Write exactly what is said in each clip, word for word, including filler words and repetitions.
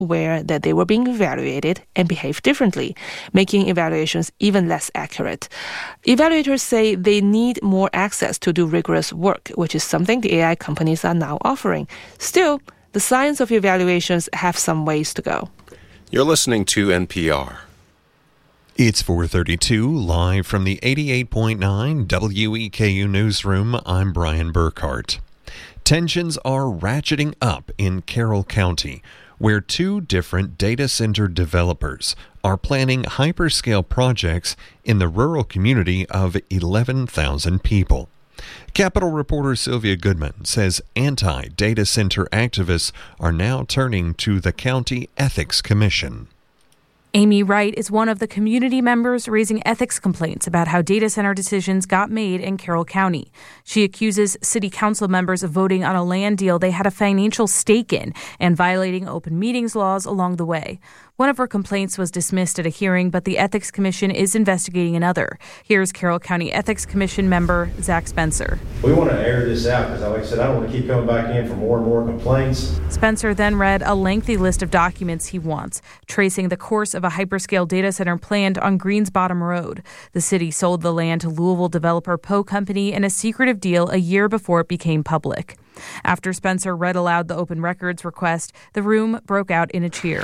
aware that they were being evaluated and behaved differently, making evaluations even less accurate. Evaluators say they need more access to do rigorous work, which is something the A I companies are now offering. Still, the science of evaluations have some ways to go. You're listening to N P R. It's four thirty-two, live from the eighty-eight point nine W E K U newsroom. I'm Brian Burkhart. Tensions are ratcheting up in Carroll County, where two different data center developers are planning hyperscale projects in the rural community of eleven thousand people. Capitol reporter Sylvia Goodman says anti-data center activists are now turning to the County Ethics Commission. Amy Wright is one of the community members raising ethics complaints about how data center decisions got made in Carroll County. She accuses city council members of voting on a land deal they had a financial stake in and violating open meetings laws along the way. One of her complaints was dismissed at a hearing, but the Ethics Commission is investigating another. Here's Carroll County Ethics Commission member Zach Spencer. We want to air this out because, like I said, I don't want to keep coming back in for more and more complaints. Spencer then read a lengthy list of documents he wants, tracing the course of a hyperscale data center planned on Greens Bottom Road. The city sold the land to Louisville developer Poe Company in a secretive deal a year before it became public. After Spencer read aloud the open records request, the room broke out in a cheer.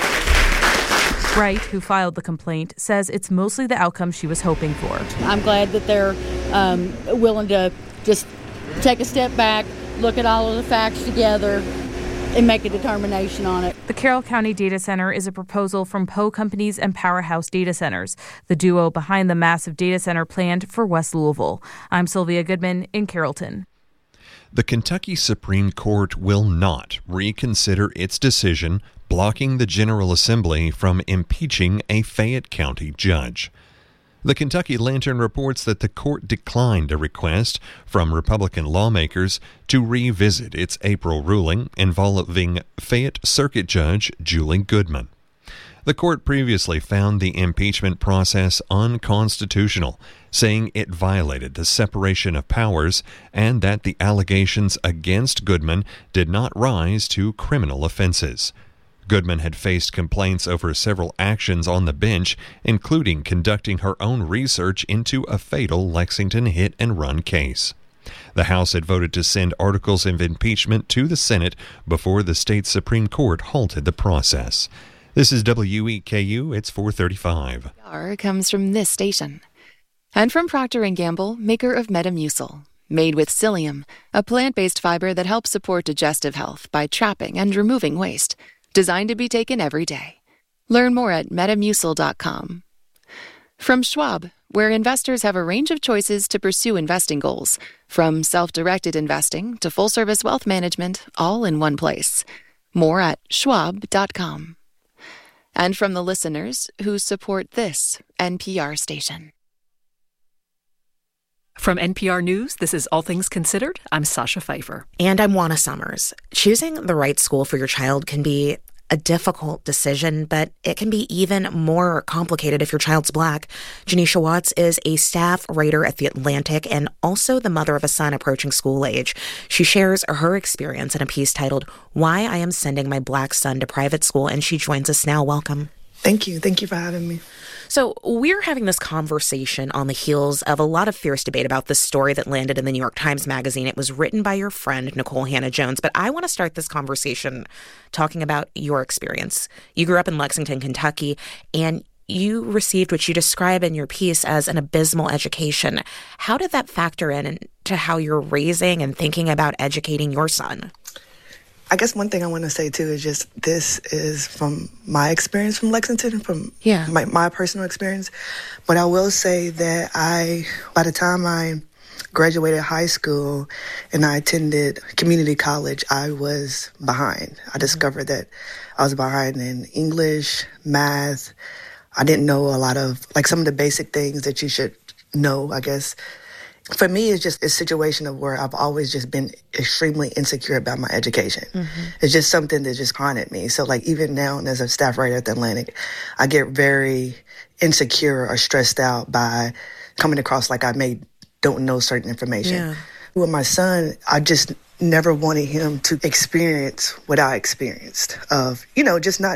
Wright, who filed the complaint, says it's mostly the outcome she was hoping for. I'm glad that they're um, willing to just take a step back, look at all of the facts together, and make a determination on it. The Carroll County Data Center is a proposal from Poe Companies and Powerhouse Data Centers, the duo behind the massive data center planned for West Louisville. I'm Sylvia Goodman in Carrollton. The Kentucky Supreme Court will not reconsider its decision blocking the General Assembly from impeaching a Fayette County judge. The Kentucky Lantern reports that the court declined a request from Republican lawmakers to revisit its April ruling involving Fayette Circuit Judge Julie Goodman. The court previously found the impeachment process unconstitutional, saying it violated the separation of powers and that the allegations against Goodman did not rise to criminal offenses. Goodman had faced complaints over several actions on the bench, including conducting her own research into a fatal Lexington hit-and-run case. The House had voted to send articles of impeachment to the Senate before the state Supreme Court halted the process. This is W E K U, it's four thirty-five. R comes from this station. And from Procter and Gamble, maker of Metamucil. Made with psyllium, a plant-based fiber that helps support digestive health by trapping and removing waste. Designed to be taken every day. Learn more at metamucil dot com. From Schwab, where investors have a range of choices to pursue investing goals, from self-directed investing to full-service wealth management, all in one place. More at schwab dot com. And from the listeners who support this N P R station. From N P R News, this is All Things Considered. I'm Sasha Pfeiffer. And I'm Juana Summers. Choosing the right school for your child can be a difficult decision, but it can be even more complicated if your child's Black. Janisha Watts is a staff writer at The Atlantic and also the mother of a son approaching school age. She shares her experience in a piece titled, Why I Am Sending My Black Son to Private School, and she joins us now. Welcome. Thank you. Thank you for having me. So we're having this conversation on the heels of a lot of fierce debate about this story that landed in the New York Times Magazine. It was written by your friend, Nicole Hannah-Jones. But I want to start this conversation talking about your experience. You grew up in Lexington, Kentucky, and you received what you describe in your piece as an abysmal education. How did that factor in into how you're raising and thinking about educating your son? I guess one thing I want to say, too, is just this is from my experience from Lexington, from yeah. my, my personal experience. But I will say that I, by the time I graduated high school and I attended community college, I was behind. I discovered that I was behind in English, math. I didn't know a lot of, like, some of the basic things that you should know, I guess. For me, it's just a situation of where I've always just been extremely insecure about my education. Mm-hmm. It's just something that just haunted me. So, like, even now as a staff writer at The Atlantic, I get very insecure or stressed out by coming across like I may don't know certain information. Yeah. With my son, I just never wanted him to experience what I experienced of, you know, just not